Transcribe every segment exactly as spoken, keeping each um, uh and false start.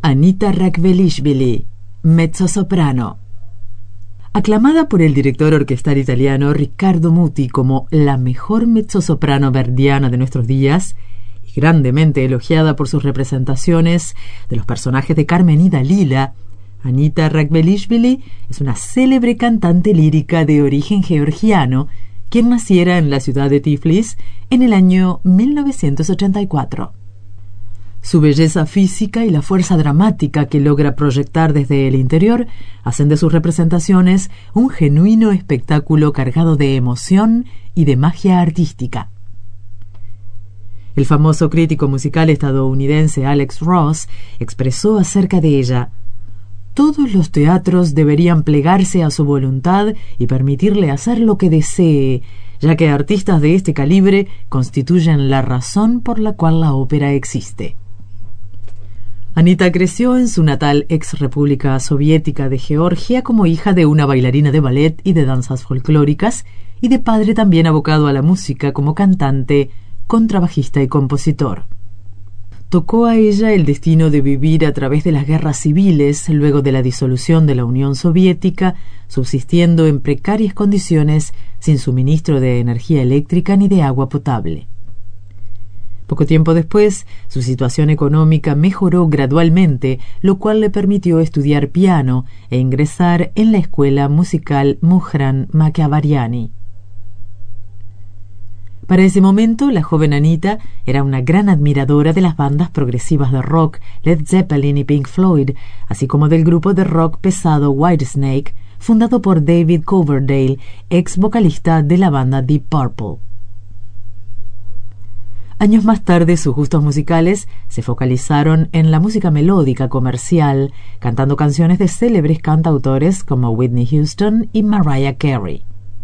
Anita Rakvelishvili, mezzosoprano. Aclamada por el director orquestal italiano Riccardo Muti como la mejor mezzosoprano verdiana de nuestros días y grandemente elogiada por sus representaciones de los personajes de Carmen y Dalila, Anita Rakvelishvili es una célebre cantante lírica de origen georgiano, quien naciera en la ciudad de Tiflis en el año mil novecientos ochenta y cuatro. Su belleza física y la fuerza dramática que logra proyectar desde el interior hacen de sus representaciones un genuino espectáculo cargado de emoción y de magia artística. El famoso crítico musical estadounidense Alex Ross expresó acerca de ella: todos los teatros deberían plegarse a su voluntad y permitirle hacer lo que desee, ya que artistas de este calibre constituyen la razón por la cual la ópera existe. Anita creció en su natal ex República Soviética de Georgia como hija de una bailarina de ballet y de danzas folclóricas y de padre también abocado a la música como cantante, contrabajista y compositor. Tocó a ella el destino de vivir a través de las guerras civiles luego de la disolución de la Unión Soviética, subsistiendo en precarias condiciones sin suministro de energía eléctrica ni de agua potable. Poco tiempo después, su situación económica mejoró gradualmente, lo cual le permitió estudiar piano e ingresar en la escuela musical Muhran Makavariani. Para ese momento, la joven Anita era una gran admiradora de las bandas progresivas de rock Led Zeppelin y Pink Floyd, así como del grupo de rock pesado Whitesnake, fundado por David Coverdale, ex vocalista de la banda Deep Purple. Años más tarde, sus gustos musicales se focalizaron en la música melódica comercial, cantando canciones de célebres cantautores como Whitney Houston y Mariah Carey.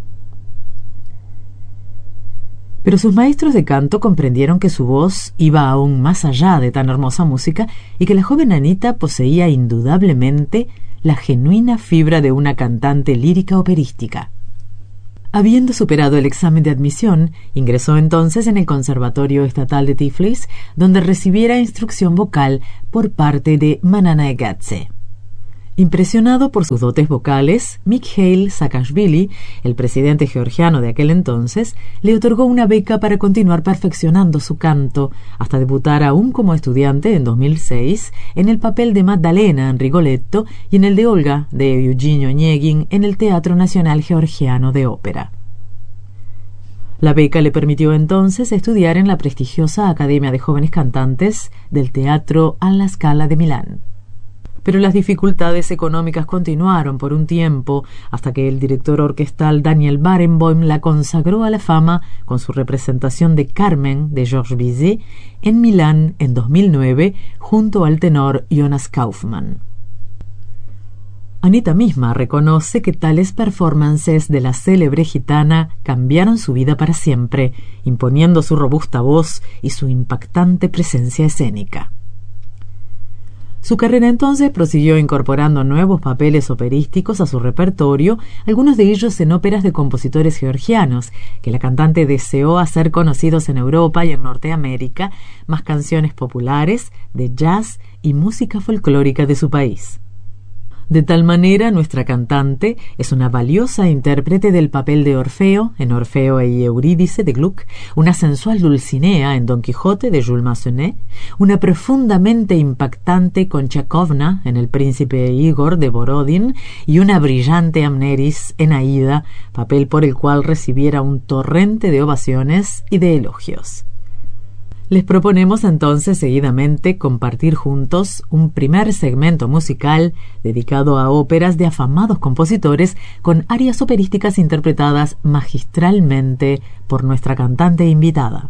Pero sus maestros de canto comprendieron que su voz iba aún más allá de tan hermosa música y que la joven Anita poseía indudablemente la genuina fibra de una cantante lírica operística. Habiendo superado el examen de admisión, ingresó entonces en el Conservatorio Estatal de Tiflis, donde recibiera instrucción vocal por parte de Manana Egatze. Impresionado por sus dotes vocales, Mikhail Saakashvili, el presidente georgiano de aquel entonces, le otorgó una beca para continuar perfeccionando su canto, hasta debutar aún como estudiante en dos mil seis en el papel de Magdalena en Rigoletto y en el de Olga de Eugenio Onegin en el Teatro Nacional Georgiano de Ópera. La beca le permitió entonces estudiar en la prestigiosa Academia de Jóvenes Cantantes del Teatro alla Scala de Milán. Pero las dificultades económicas continuaron por un tiempo hasta que el director orquestal Daniel Barenboim la consagró a la fama con su representación de Carmen de Georges Bizet en Milán en dos mil nueve junto al tenor Jonas Kaufmann. Anita misma reconoce que tales performances de la célebre gitana cambiaron su vida para siempre, imponiendo su robusta voz y su impactante presencia escénica. Su carrera entonces prosiguió incorporando nuevos papeles operísticos a su repertorio, algunos de ellos en óperas de compositores georgianos, que la cantante deseó hacer conocidos en Europa y en Norteamérica, más canciones populares, de jazz y música folclórica de su país. De tal manera, nuestra cantante es una valiosa intérprete del papel de Orfeo en Orfeo y Eurídice de Gluck, una sensual Dulcinea en Don Quijote de Jules Massenet, una profundamente impactante Conchakovna en El Príncipe Igor de Borodin y una brillante Amneris en Aída, papel por el cual recibiera un torrente de ovaciones y de elogios. Les proponemos entonces seguidamente compartir juntos un primer segmento musical dedicado a óperas de afamados compositores con arias operísticas interpretadas magistralmente por nuestra cantante invitada.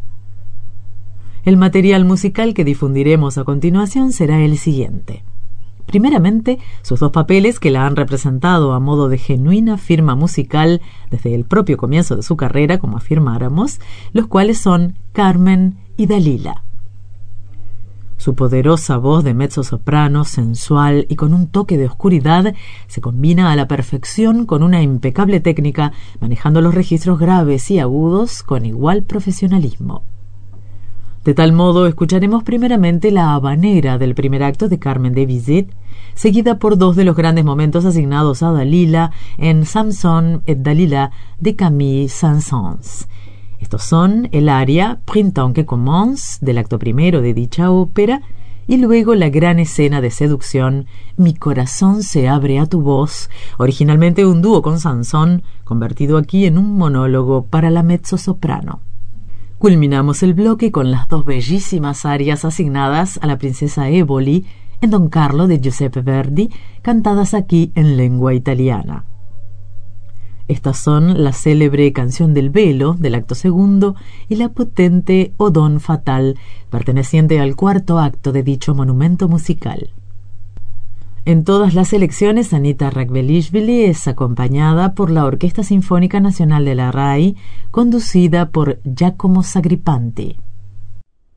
El material musical que difundiremos a continuación será el siguiente. Primeramente, sus dos papeles que la han representado a modo de genuina firma musical desde el propio comienzo de su carrera, como afirmáramos, los cuales son Carmen y Dalila. Su poderosa voz de mezzosoprano, sensual y con un toque de oscuridad, se combina a la perfección con una impecable técnica, manejando los registros graves y agudos con igual profesionalismo. De tal modo, escucharemos primeramente la habanera del primer acto de Carmen de Bizet, seguida por dos de los grandes momentos asignados a Dalila en Samson et Dalila de Camille Saint-Saëns. Estos son el aria Printemps que commence del acto primero de dicha ópera y luego la gran escena de seducción Mi corazón se abre a tu voz, originalmente un dúo con Sansón, convertido aquí en un monólogo para la mezzosoprano. Culminamos el bloque con las dos bellísimas arias asignadas a la princesa Éboli en Don Carlo de Giuseppe Verdi, cantadas aquí en lengua italiana. Estas son la célebre Canción del Velo del acto segundo y la potente Odón Fatal, perteneciente al cuarto acto de dicho monumento musical. En todas las elecciones, Anita Ragvelishvili es acompañada por la Orquesta Sinfónica Nacional de la R A I, conducida por Giacomo Sagripanti.